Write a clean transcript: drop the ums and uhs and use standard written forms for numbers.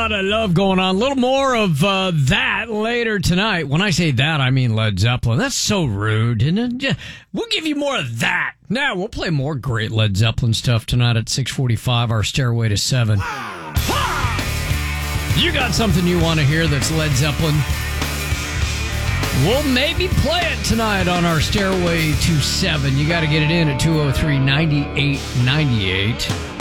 lot of love going on. A little more of that later tonight. When I say that, I mean Led Zeppelin. That's so rude, isn't it? We'll give you more of that. Now, we'll play more great Led Zeppelin stuff tonight at 6:45, our Stairway to 7. You got something you want to hear that's Led Zeppelin? We'll maybe play it tonight on our Stairway to 7. You got to get it in at 203-9898.